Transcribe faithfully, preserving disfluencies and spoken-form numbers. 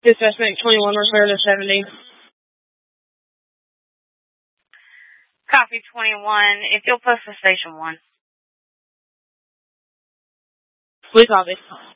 Dispatch Bank twenty-one, repair to seventy. Copy twenty-one. If you'll post to station one. We copy.